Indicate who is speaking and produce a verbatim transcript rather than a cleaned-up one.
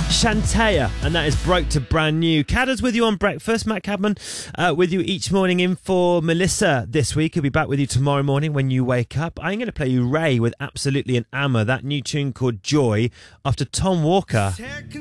Speaker 1: Shantea, and that is Broke to Brand New. Cadder's with you on breakfast. Matt Cadman uh, with you each morning in for Melissa this week. He'll be back with you tomorrow morning when you wake up. I'm going to play you Ray with Absolutely an Amma, that new tune called Joy, after Tom Walker.